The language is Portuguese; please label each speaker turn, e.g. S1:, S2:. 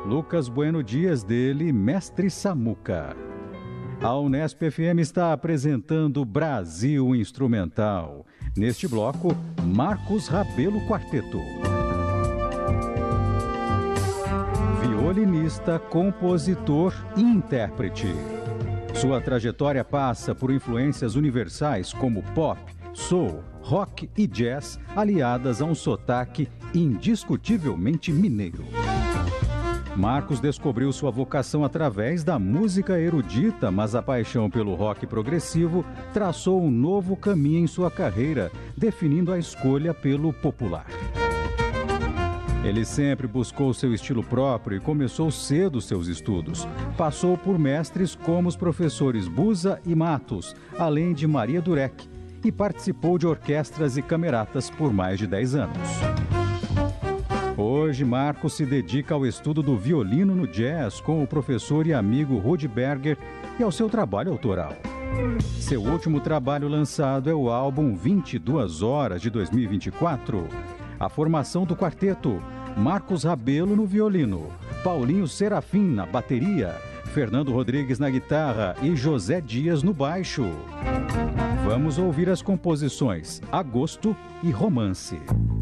S1: Lucas Bueno Dias, dele, Mestre Samuca. A Unesp FM está apresentando Brasil Instrumental. Neste bloco, Marcos Rabelo Quarteto. Violinista, compositor e intérprete. Sua trajetória passa por influências universais como pop, soul, rock e jazz, aliadas a um sotaque indiscutivelmente mineiro. Marcos descobriu sua vocação através da música erudita, mas a paixão pelo rock progressivo traçou um novo caminho em sua carreira, definindo a escolha pelo popular. Ele sempre buscou seu estilo próprio e começou cedo seus estudos. Passou por mestres como os professores Busa e Matos, além de Maria Durek, e participou de orquestras e cameratas por mais de 10 anos. Hoje, Marcos se dedica ao estudo do violino no jazz com o professor e amigo Rudy Berger e ao seu trabalho autoral. Seu último trabalho lançado é o álbum 22 Horas, de 2024. A formação do quarteto: Marcos Rabelo no violino, Paulinho Serafim na bateria, Fernando Rodrigues na guitarra e José Dias no baixo. Vamos ouvir as composições Agosto e Romance.